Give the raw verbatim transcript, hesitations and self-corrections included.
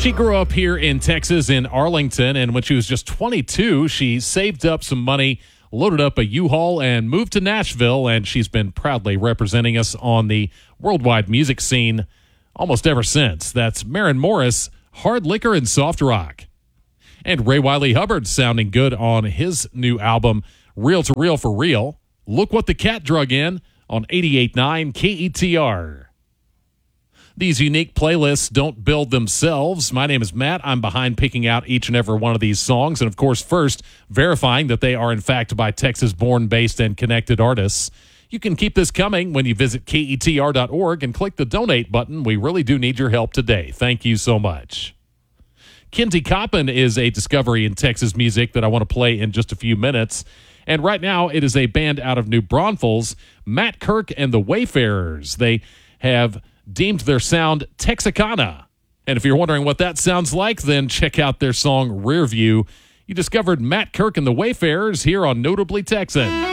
She grew up here in Texas in Arlington, and when she was just twenty-two, she saved up some money, loaded up a U-Haul, and moved to Nashville, and she's been proudly representing us on the worldwide music scene almost ever since. That's Maren Morris, Hard Liquor and Soft Rock. And Ray Wiley Hubbard sounding good on his new album, Real to Real for Real. Look What the Cat Drug In on eighty-eight point nine K E T R. These unique playlists don't build themselves. My name is Matt. I'm behind picking out each and every one of these songs. And, of course, first, verifying that they are, in fact, by Texas-born, based, and connected artists. You can keep this coming when you visit K E T R dot org and click the donate button. We really do need your help today. Thank you so much. Kinsey Coppin is a discovery in Texas music that I want to play in just a few minutes. And right now, it is a band out of New Braunfels, Matt Kirk and the Wayfarers. They have deemed their sound Texicana. And if you're wondering what that sounds like, then check out their song Rearview. You discovered Matt Kirk and the Wayfarers here on Notably Texan.